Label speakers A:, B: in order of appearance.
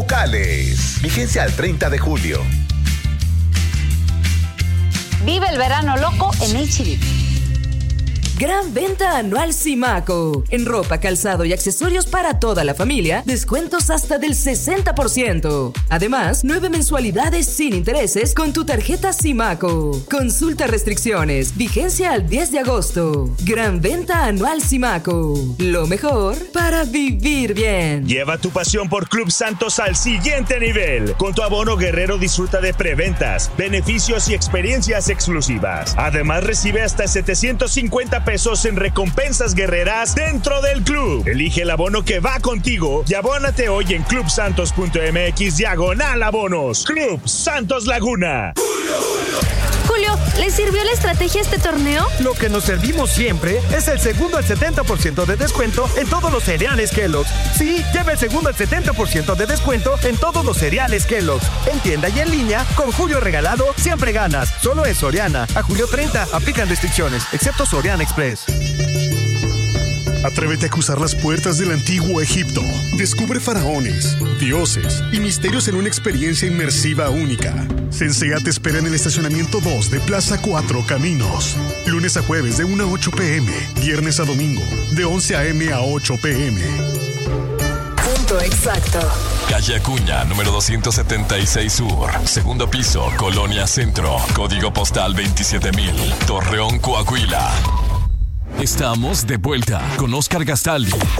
A: locales. Vigencia al 30 de julio.
B: Vive el verano loco en H-E-B.
C: Gran venta anual Simaco. En ropa, calzado y accesorios para toda la familia, descuentos hasta del 60%. Además, 9 mensualidades sin intereses con tu tarjeta Simaco. Consulta restricciones. Vigencia al 10 de agosto. Gran venta anual Simaco. Lo mejor para vivir bien.
D: Lleva tu pasión por Club Santos al siguiente nivel. Con tu abono guerrero disfruta de preventas, beneficios y experiencias exclusivas. Además, recibe hasta 750 pesos en recompensas guerreras dentro del club. Elige el abono que va contigo y abónate hoy en clubsantos.mx/abonos. Club Santos Laguna.
E: Julio, ¿le sirvió la estrategia a este torneo?
F: Lo que nos servimos siempre es el segundo al 70% de descuento en todos los cereales Kellogg's. Sí, lleva el segundo al 70% de descuento en todos los cereales Kellogg's. En tienda y en línea, con Julio regalado, siempre ganas. Solo en Soriana. A julio 30, aplican restricciones, excepto Soriana Express.
G: Atrévete a cruzar las puertas del antiguo Egipto. Descubre faraones, dioses y misterios en una experiencia inmersiva única. Sensea te espera en el estacionamiento 2 de Plaza 4 Caminos. Lunes a jueves de 1 a 8 p.m. Viernes a domingo de 11 a.m. a 8 p.m.
C: Punto exacto.
H: Calle Acuña, número 276 Sur. Segundo piso, Colonia Centro. Código postal 27000. Torreón, Coahuila. Estamos de vuelta con Oscar Gastaldi.